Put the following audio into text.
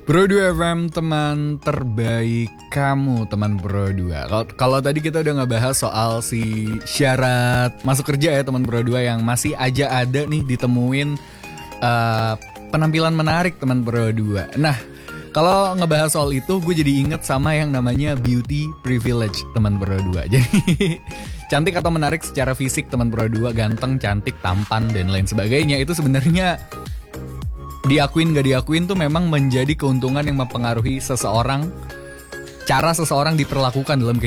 Bro 2 FM, teman terbaik kamu, teman Bro 2. Kalau tadi kita udah ngebahas soal si syarat masuk kerja ya teman Bro 2 yang masih aja ada nih ditemuin penampilan menarik teman Bro 2. Nah, kalau ngebahas soal itu gue jadi inget sama yang namanya beauty privilege teman Bro 2. Jadi cantik atau menarik secara fisik teman Bro 2, ganteng, cantik, tampan dan lain sebagainya itu sebenarnya diakuin gak diakuin tuh memang menjadi keuntungan yang mempengaruhi seseorang, cara seseorang diperlakukan dalam